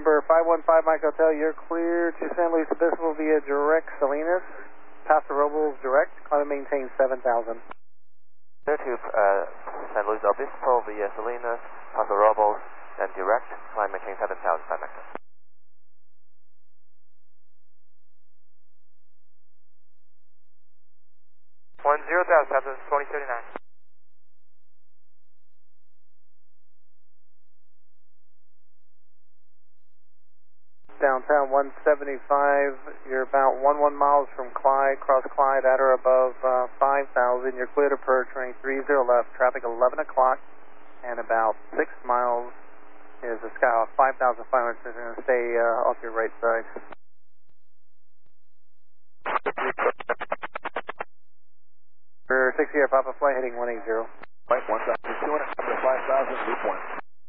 November 515 Mike Hotel, you're clear to San Luis Obispo via direct Salinas. Paso Robles direct, climb and maintain 7,000. Clear to San Luis Obispo via Salinas, Paso Robles, then direct, climb and maintain 7,000, Mike. 10,000, 2039. Downtown 175, you're about 11 miles from Clyde, cross Clyde at or above 5,000. You're clear to approach running 30 left, traffic 11 o'clock, and about 6 miles is a Skyhawk 5,500, so you're going to stay off your right side. For 60 Air Papa flight heading 180. Flight 1,200, 5,000, loop 1.